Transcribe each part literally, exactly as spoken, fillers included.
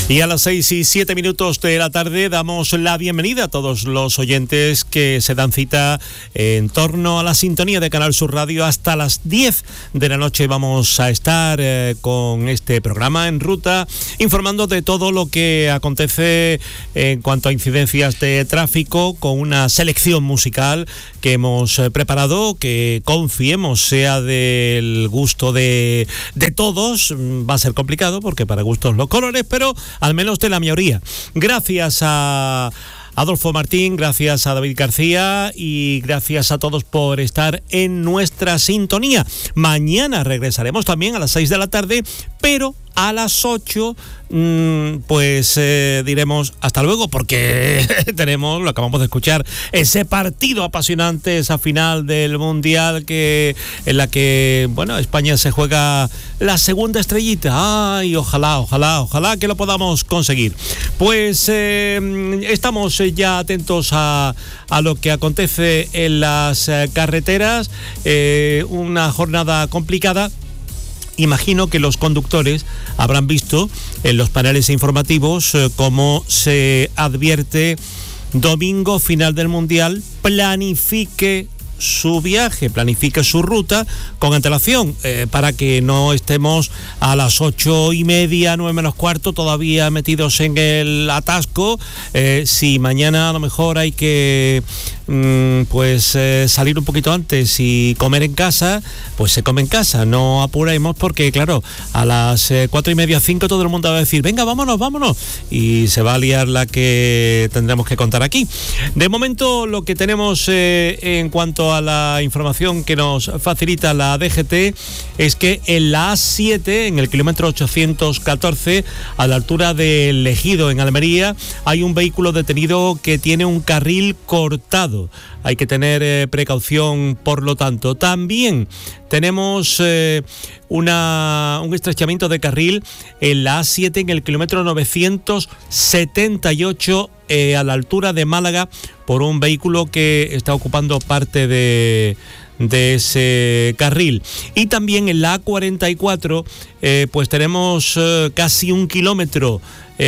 Y a las seis y siete minutos de la tarde damos la bienvenida a todos los oyentes que se dan cita en torno a la sintonía de Canal Sur Radio. Hasta las diez de la noche vamos a estar eh, con este programa En Ruta, informando de todo lo que acontece en cuanto a incidencias de tráfico, con una selección musical que hemos eh, preparado, que confiemos sea del gusto de, de todos. Va a ser complicado porque para gustos los colores, pero al menos de la mayoría. Gracias a Adolfo Martín, gracias a David García y gracias a todos por estar en nuestra sintonía. Mañana regresaremos también a las seis de la tarde, pero a las ocho mmm, pues eh, diremos hasta luego, porque tenemos, lo acabamos de escuchar, ese partido apasionante, esa final del Mundial que en la que, bueno, España se juega la segunda estrellita. Ay, ojalá, ojalá, ojalá que lo podamos conseguir. Pues eh, estamos ya atentos a, a lo que acontece en las eh, carreteras, eh, una jornada complicada. Imagino que los conductores habrán visto en los paneles informativos eh, cómo se advierte: domingo final del Mundial, planifique su viaje, planifique su ruta con antelación, eh, para que no estemos a las ocho y media, nueve menos cuarto, todavía metidos en el atasco. Eh, si mañana a lo mejor hay que mm, pues eh, salir un poquito antes y comer en casa, pues se come en casa, no apuremos, porque claro, a las eh, cuatro y media, cinco, todo el mundo va a decir: venga, vámonos, vámonos, y se va a liar la que tendremos que contar aquí. De momento, lo que tenemos eh, en cuanto a la información que nos facilita la D G T es que en la A siete, en el kilómetro ochocientos catorce, a la altura del Ejido, en Almería, hay un vehículo detenido que tiene un carril cortado. Hay que tener eh, precaución, por lo tanto. También tenemos eh, una, un estrechamiento de carril en la A siete, en el kilómetro novecientos setenta y ocho, eh, a la altura de Málaga, por un vehículo que está ocupando parte de, de ese carril. Y también en la A cuarenta y cuatro, eh, pues tenemos eh, casi un kilómetro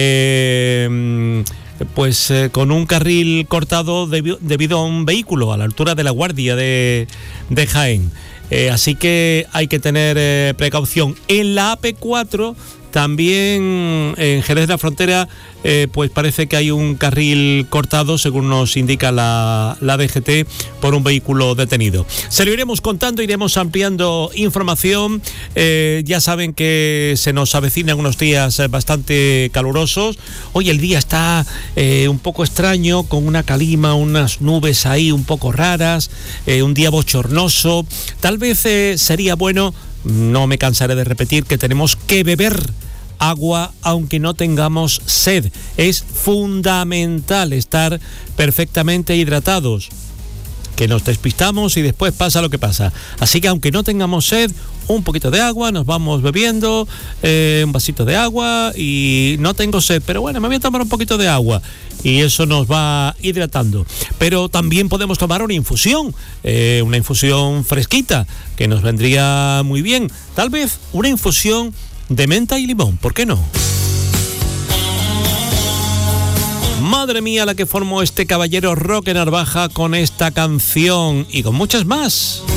eh, pues eh, con un carril cortado debi- debido a un vehículo a la altura de La Guardia de, de Jaén. Eh, así que hay que tener eh, precaución. En la A P cuatro, también en Jerez de la Frontera, eh, pues parece que hay un carril cortado, según nos indica la, la D G T, por un vehículo detenido. Se lo iremos contando, iremos ampliando información. Eh, ya saben que se nos avecinan unos días bastante calurosos. Hoy el día está eh, un poco extraño, con una calima, unas nubes ahí un poco raras, eh, un día bochornoso. Tal vez eh, sería bueno, no me cansaré de repetir, que tenemos que beber agua aunque no tengamos sed. Es fundamental estar perfectamente hidratados, que nos despistamos y después pasa lo que pasa. Así que aunque no tengamos sed, un poquito de agua, nos vamos bebiendo eh, un vasito de agua. Y no tengo sed, pero bueno, me voy a tomar un poquito de agua, y eso nos va hidratando. Pero también podemos tomar una infusión, eh, una infusión fresquita, que nos vendría muy bien. Tal vez una infusión de menta y limón, ¿por qué no? Madre mía, la que formó este caballero Roque Narvaja con esta canción y con muchas más.